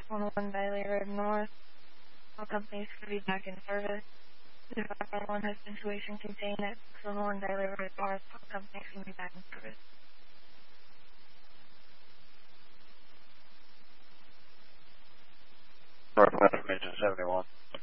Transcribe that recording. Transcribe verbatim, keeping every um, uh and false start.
one oh one Bailey Road North. All companies could be back in service. If five one has situation contained at six one one Bailey Road North, all companies can be back in service. Northwest Region seventy-one.